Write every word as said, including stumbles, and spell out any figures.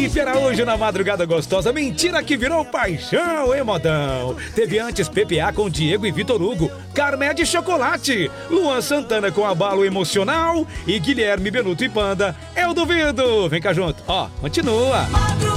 Felipe Araújo na madrugada gostosa. Mentira que virou paixão, hein, modão? Teve antes P P A com Diego e Vitor Hugo. Carmé de chocolate. Luan Santana com abalo emocional. E Guilherme Benuto e Panda. Eu duvido. Vem cá junto. Ó, continua.